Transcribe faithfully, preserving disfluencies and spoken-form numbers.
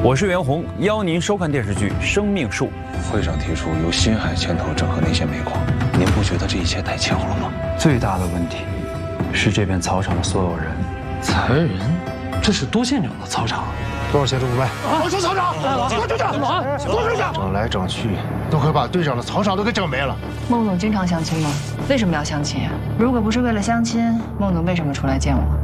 我是袁弘，邀您收看电视剧《生命树》。 会长提出由新海牵头整合那些煤矿，您不觉得这一切太巧了吗？ 最大的问题是这片草场的所有人。 才人，这是多县长的草场。 多少钱都不卖。 我说厂长，多队长，多队长， 整来整去，都快把队长的草场都给整没了。 孟总经常相亲吗？为什么要相亲呀？如果不是为了相亲，孟总为什么出来见我？